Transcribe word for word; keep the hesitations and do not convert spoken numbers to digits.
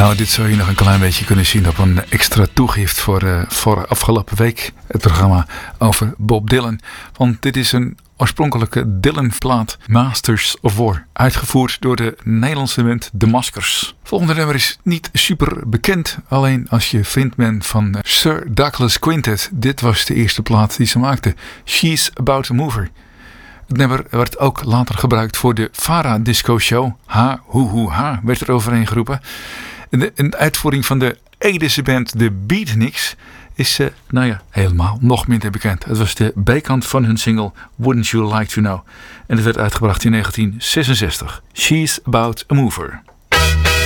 Nou, dit zou je nog een klein beetje kunnen zien op een extra toegift voor, uh, voor afgelopen week. Het programma over Bob Dylan. Want dit is een oorspronkelijke Dylan-plaat, Masters of War. Uitgevoerd door de Nederlandse band The Maskers. Volgende nummer is niet super bekend. Alleen als je vriend bent van Sir Douglas Quintet. Dit was de eerste plaat die ze maakte. She's About to Move Her. Het nummer werd ook later gebruikt voor de Vara Disco Show. Ha, hoe, hoe, ha, werd er overheen geroepen. De, de uitvoering van de Edische band The Beatniks is, uh, nou ja, helemaal nog minder bekend. Het was de B-kant van hun single Wouldn't You Like to Know. En het werd uitgebracht in negentien zesenzestig. She's About a Mover.